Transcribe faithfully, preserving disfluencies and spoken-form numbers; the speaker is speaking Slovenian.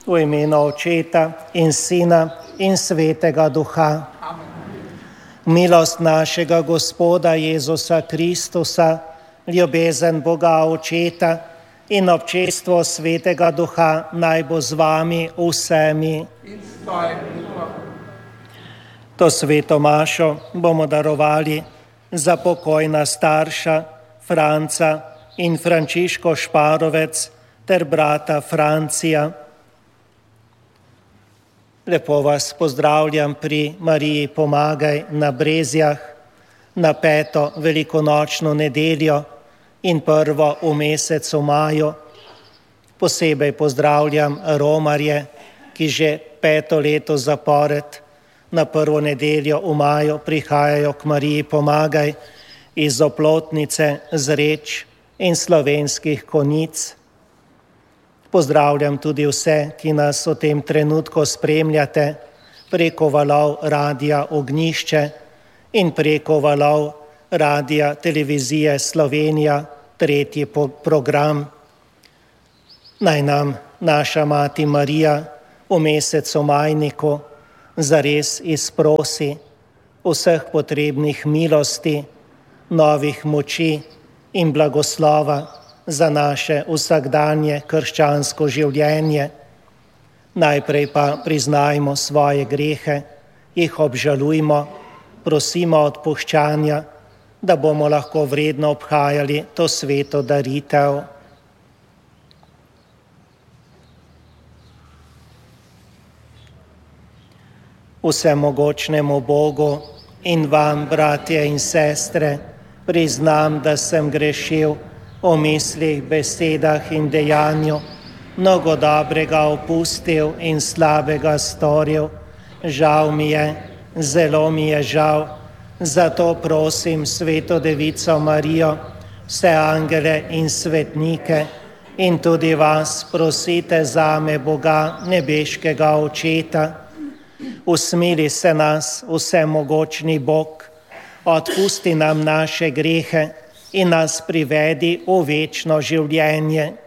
V imenu Očeta in Sina in Svetega Duha. Milost našega Gospoda Jezusa Kristusa, ljubezen Boga Očeta in občestvo Svetega Duha naj bo z vami vsemi. To sveto mašo bomo darovali za pokojna starša Franca in Frančiško Šparovec ter brata Francija. Lepo vas pozdravljam pri Mariji Pomagaj na Brezjah, na peto velikonočno nedeljo in prvo v mesecu maju. Posebej pozdravljam romarje, ki že peto leto zapored na prvo nedeljo v maju prihajajo k Mariji Pomagaj iz Oplotnice, Zreč in Slovenskih Konjic. Pozdravljam tudi vse, ki nas v tem trenutku spremljate preko valov Radia Ognjišče in preko valov Radia Televizije Slovenija, tretji program. Naj nam naša Mati Marija v mesecu majniku zares izprosi vseh potrebnih milosti, novih moči in blagoslova za naše vsakdanje krščansko življenje. Najprej pa priznajmo svoje grehe, jih obžalujmo, prosimo odpuščanja, da bomo lahko vredno obhajali to sveto daritev. Vsemogočnemu Bogu in vam, bratje in sestre, priznam, da sem grešil o mislih, besedah in dejanju, mnogo dobrega opustil in slabega storil. Žal mi je, zelo mi je žal, zato prosim Sveto Devico Marijo, vse angele in svetnike in tudi vas prosite zame Boga, nebeškega Očeta. Usmili se nas, vsemogočni Bog, odpusti nam naše grehe in nas privedi v večno življenje.